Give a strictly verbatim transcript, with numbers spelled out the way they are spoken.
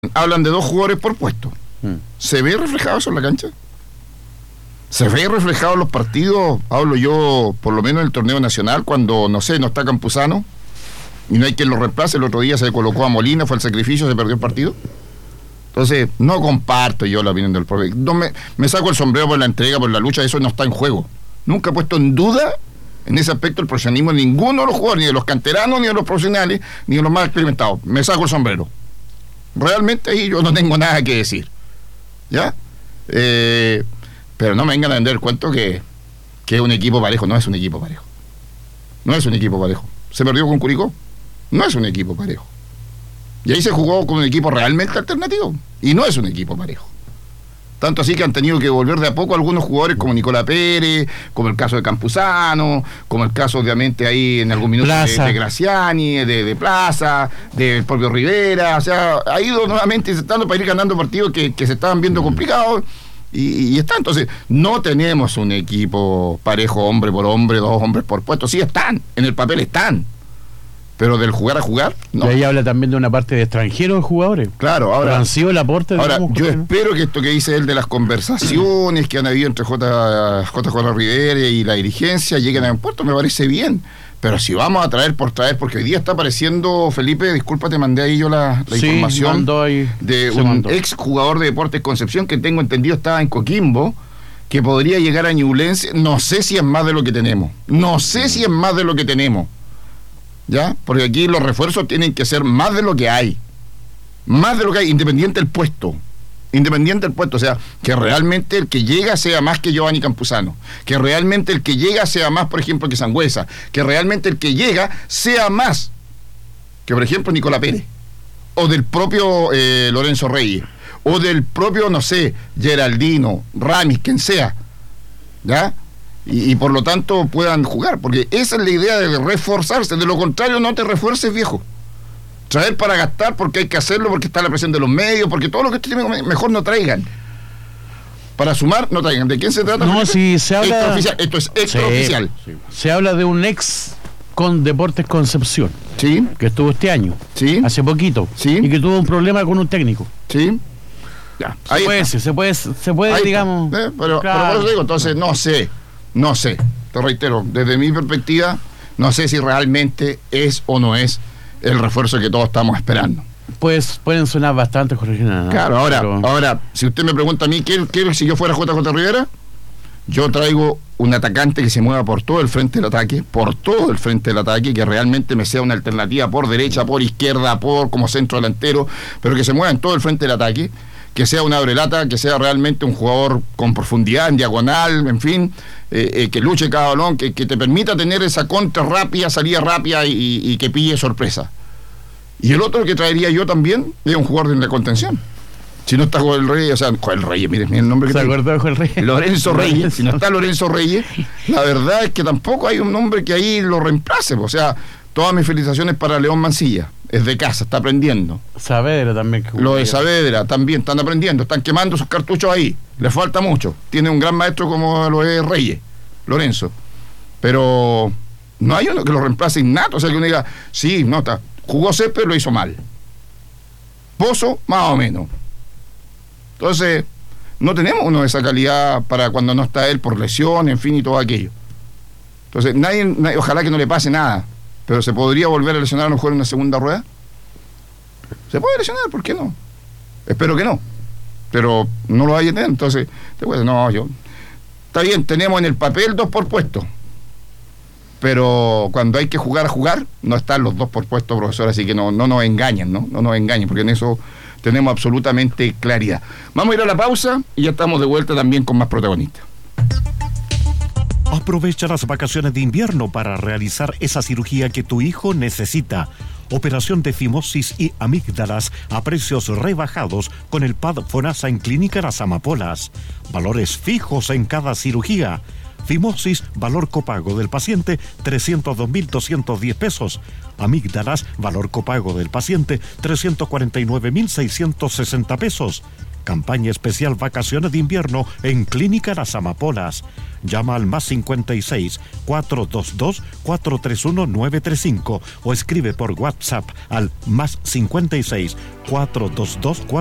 hablan de dos jugadores por puesto. Mm. ¿Se ve reflejado eso en la cancha? ¿Se ve reflejado en los partidos? Hablo yo, por lo menos en el torneo nacional, cuando, no sé, no está Campuzano y no hay quien lo reemplace. El otro día se colocó a Molina, fue el sacrificio, se perdió el partido. Entonces, no comparto yo la opinión del profe. No me, me saco el sombrero por la entrega, por la lucha, eso no está en juego. Nunca he puesto en duda en ese aspecto el profesionalismo de ninguno de los jugadores, ni de los canteranos, ni de los profesionales, ni de los más experimentados. Me saco el sombrero. Realmente ahí yo no tengo nada que decir. ¿Ya? Eh, pero no me vengan a vender el cuento que, que es un equipo parejo. No es un equipo parejo. No es un equipo parejo. ¿Se perdió con Curicó? No es un equipo parejo. Y ahí se jugó con un equipo realmente alternativo. Y no es un equipo parejo. Tanto así que han tenido que volver de a poco algunos jugadores como Nicolás Pérez, como el caso de Campuzano, como el caso obviamente ahí en algún minuto de, de Graciani, de, de Plaza, del propio Rivera. O sea, ha ido nuevamente intentando para ir ganando partidos que, que se estaban viendo complicados. Y, y está, entonces, no tenemos un equipo parejo hombre por hombre, dos hombres por puesto. Sí están, en el papel están. Pero del jugar a jugar, no. Y ahí habla también de una parte de extranjeros de jugadores. Claro, ahora. Han sido el aporte. Ahora, digamos, yo espero que esto que dice él de las conversaciones que han habido entre J J Rivera y la dirigencia lleguen a un puerto, me parece bien. Pero si vamos a traer por traer, porque hoy día está apareciendo, Felipe, disculpa, te mandé ahí yo la, la sí, información ahí, de un mandó. ex jugador de Deportes Concepción que tengo entendido estaba en Coquimbo, que podría llegar a Ñublense. No sé si es más de lo que tenemos. No sé si es más de lo que tenemos. ¿Ya? Porque aquí los refuerzos tienen que ser más de lo que hay. Más de lo que hay, independiente del puesto. Independiente del puesto, o sea, que realmente el que llega sea más que Giovanni Campuzano, que realmente el que llega sea más, por ejemplo, que Sangüesa, que realmente el que llega sea más que, por ejemplo, Nicolás Pérez, o del propio eh, Lorenzo Reyes, o del propio, no sé, Geraldino, Ramis, quien sea, ¿ya? Y, y por lo tanto puedan jugar, porque esa es la idea de reforzarse. De lo contrario, no te refuerces, viejo. Traer para gastar porque hay que hacerlo, porque está la presión de los medios, porque todo lo que tienen, mejor no traigan. Para sumar, no traigan. ¿De quién se trata? No, si se habla... Extraoficial. Esto es extraoficial. Sí, sí. Se habla de un ex con Deportes Concepción, sí, que estuvo este año, sí, hace poquito, sí, y que tuvo un problema con un técnico. Sí. Ya, se, ahí puede está. se puede, se puede, ahí digamos... Eh, pero, claro. pero por eso digo, entonces, no sé, no sé. Te reitero, desde mi perspectiva, no sé si realmente es o no es el refuerzo que todos estamos esperando. Pues pueden sonar bastante, Jorge. ¿no? Claro, ahora, Pero... ahora, si usted me pregunta a mí, ¿qué, qué, si yo fuera J J Rivera? Yo traigo un atacante que se mueva por todo el frente del ataque, por todo el frente del ataque, que realmente me sea una alternativa por derecha, por izquierda, por como centro delantero, pero que se mueva en todo el frente del ataque, que sea una abrelata, que sea realmente un jugador con profundidad, en diagonal, en fin, eh, eh, que luche cada balón, que, que te permita tener esa contra rápida, salida rápida y, y, y que pille sorpresa. Y el otro que traería yo también es un jugador de contención. Si no está Joel Reyes, o sea, Joel Reyes, mire, mire el nombre que ¿Se tiene. acordó de Joel Reyes? Lorenzo Reyes, si no está Lorenzo Reyes, la verdad es que tampoco hay un nombre que ahí lo reemplace. O sea, todas mis felicitaciones para León Mancilla, es de casa, está aprendiendo. Saavedra también. Que Lo de Saavedra también, están aprendiendo, están quemando sus cartuchos ahí, les falta mucho. Tiene un gran maestro como lo es Reyes, Lorenzo. Pero no hay uno que lo reemplace innato, o sea, que uno diga, sí, no está, jugó Césped, lo hizo mal. Pozo, más o menos. Entonces, no tenemos uno de esa calidad para cuando no está él por lesión, en fin, y todo aquello. Entonces, nadie, nadie ojalá que no le pase nada. Pero ¿se podría volver a lesionar a lo mejor en una segunda rueda? ¿Se puede lesionar? ¿Por qué no? Espero que no. Pero no lo vaya a tener. Entonces, después, no, yo... Está bien, tenemos en el papel dos por puesto. Pero cuando hay que jugar a jugar, no están los dos por puesto, profesor. Así que no, no nos engañen, ¿no? No nos engañen, porque en eso tenemos absolutamente claridad. Vamos a ir a la pausa y ya estamos de vuelta también con más protagonistas. Aprovecha las vacaciones de invierno para realizar esa cirugía que tu hijo necesita. Operación de fimosis y amígdalas a precios rebajados con el P A D FONASA en Clínica Las Amapolas. Valores fijos en cada cirugía. Fimosis, valor copago del paciente, trescientos dos mil doscientos diez pesos. Amígdalas, valor copago del paciente, trescientos cuarenta y nueve mil seiscientos sesenta pesos. Campaña especial vacaciones de invierno en Clínica Las Amapolas. llama al más cincuenta y seis, cuatrocientos veintidós, cuatrocientos treinta y uno, novecientos treinta y cinco o escribe por WhatsApp al más cincuenta y seis, cuatrocientos veintidós,